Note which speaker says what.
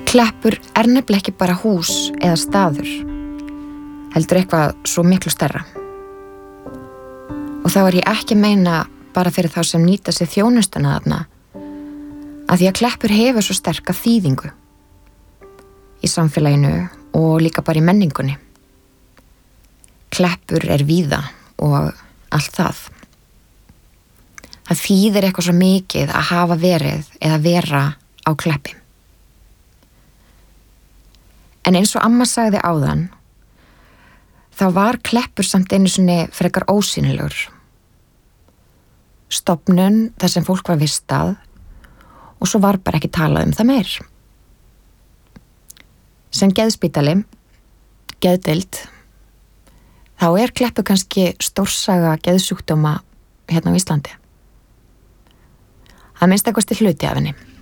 Speaker 1: Kleppur er nefnilega ekki bara hús eða staður, heldur eitthvað svo miklu stærra. Og þá er ég ekki að meina bara fyrir þá sem nýta sér þjónustuna þarna, að því að Kleppur hefur svo sterka þýðingu í samfélaginu og líka bara í menningunni. Kleppur er víða og allt það. Það þýðir eitthvað svo mikið að hafa verið eða vera á Kleppi. En eins og amma sagði áðan, þá var Kleppur samt einu sinni frekar ósýnilegur. Stofnun þar sem fólk var vistað og svo var bara ekki talað um það meir. Sem geðspítali, geðdeild, þá er Kleppur kannski stórsaga geðsjúkdóma hérna á Íslandi. Það minnst eitthvað til hluti af henni.